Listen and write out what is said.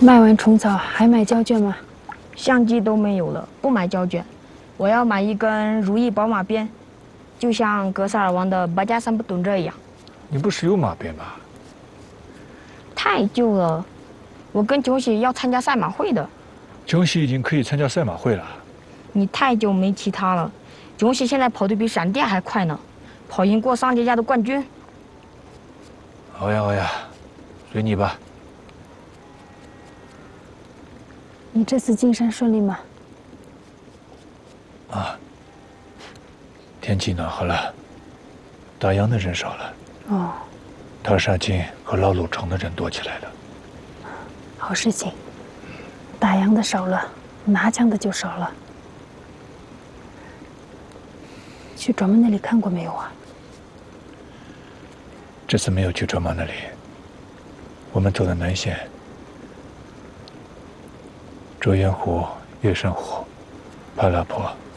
卖完虫草还买胶卷吗？ 相机都没有了，不买胶卷，我要买一根如意宝马鞭，就像格萨尔王的巴加三不蹲这一样。 你不是有马鞭吗？ 太旧了，我跟囧喜要参加赛马会的。 囧喜已经可以参加赛马会了。 你太久没骑它了，囧喜现在跑得比闪电还快呢，跑赢过桑杰家的冠军。 熬呀熬呀，随你吧。 你这次进山顺利吗？ 啊，天气暖和了，打烊的人少了。 哦， 塔沙金和老鲁城的人多起来了。 好事情。打烊的少了，拿枪的就少了。去转门那里看过没有啊？ 这次没有去转马那里，我们走的南线。卓岩湖、月山湖、帕拉坡、